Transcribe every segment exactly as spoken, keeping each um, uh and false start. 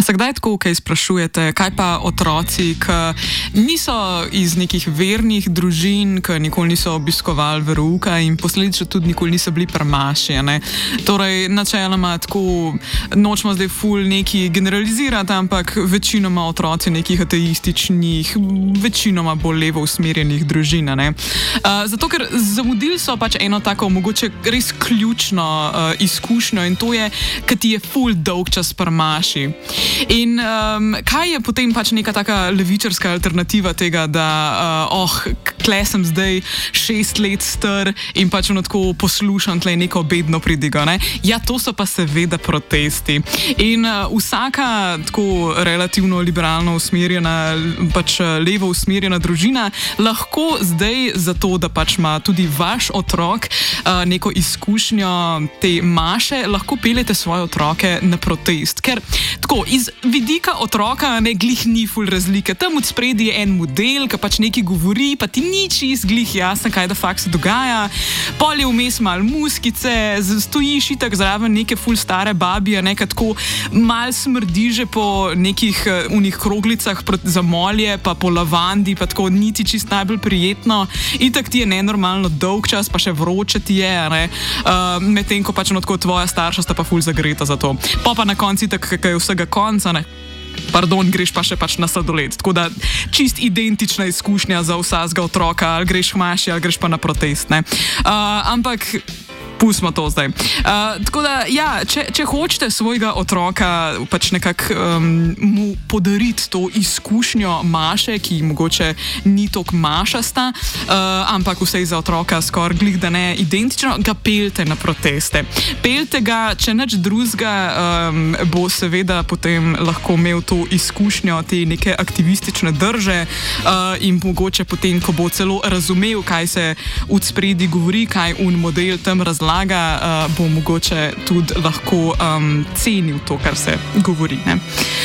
A se kdaj tako kaj sprašujete, kaj pa otroci, ki niso iz nekih vernih družin, ki nikoli niso obiskovali verouka in posledično tudi nikoli niso bili prmaši, ne? Torej, načeloma tako, nočemo zdaj ful neki generalizirati, ampak večinoma otroci nekih ateističnih, večinoma bolj levo usmerjenih družin, ne? Uh, zato, ker zamudili so pač eno tako mogoče res ključno uh, izkušnjo in to je, ki ti je ful dolg čas prmaši. In um, kaj je potem pač neka taka levičarska alternativa tega, da uh, oh, kle sem zdaj šest let star in pač ono tako poslušam tle neko bedno pridigo, ne? Ja, to so pa seveda protesti. In uh, vsaka tako relativno liberalno usmerjena, pač levo usmerjena družina lahko zdaj zato, da pač ima tudi vaš otrok uh, neko izkušnjo te maše, lahko peljete svoje otroke na protest. Ker tako, iz vidika otroka ne glih ni ful razlike. Tam od spredi je en model, ki pač nekaj govori, pa ti ni čist glih jasno, kaj da fakt se dogaja. Pol je vmes mal muskice, stojiš itak zraven neke ful stare babije, nekaj tako mal smrdi že po nekih uh, unih kroglicah za molje, pa po lavandi, pa tako niti čist najbolj prijetno. Itak ti je nenormalno dolg čas, pa še vroče ti je, ne? Uh, medtem ko pač ono tako tvoja starša sta pa ful zagreta za to. Pa pa na konci itak, kaj je vsega konca, ne? Pardon, greš pa še pač na sladoled. Tako da čist identična izkušnja za vsakega otroka, ali greš v maši, ali greš pa na protest, ne. Uh, ampak pustimo to zdaj. Uh, tako da, ja, če, če hočete svojega otroka pač nekako um, mu podariti to izkušnjo maše, ki mogoče ni toliko mašasta, uh, ampak vsej za otroka skoraj glih, da ne identično, ga peljte na proteste. Peljte ga, če nič drugega, um, bo seveda potem lahko imel to izkušnjo te neke aktivistične drže uh, in mogoče potem, ko bo celo razumel, kaj se od spredi govori, kaj un model tam razlaga, Uh, bo mogoče tudi lahko um, cenil to, kar se govori, ne.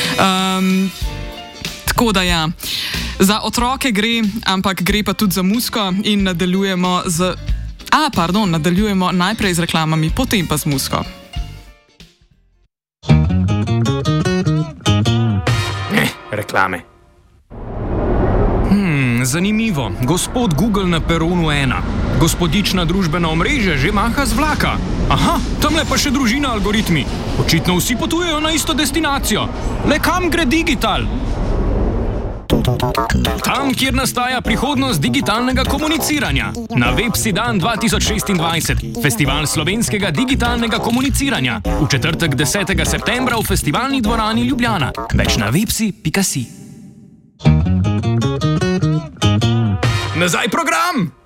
Um, tako da ja, za otroke gre, ampak gre pa tudi za muziko in nadaljujemo z... A, pardon, nadaljujemo najprej z reklamami, potem pa z muziko. Eh, reklame. Hmm, zanimivo. Gospod Google na peronu ena. Gospodična družbena omrežja že maha z vlaka. Aha, tamle pa še družina algoritmi. Očitno vsi potujejo na isto destinacijo. Le kam gre digital? Tam, kjer nastaja prihodnost digitalnega komuniciranja. Na Websi dan dva tisoč šestindvajset. Festival slovenskega digitalnega komuniciranja. V četrtek desetega septembra v festivalni dvorani Ljubljana. Več na websi pika si. Nazaj program!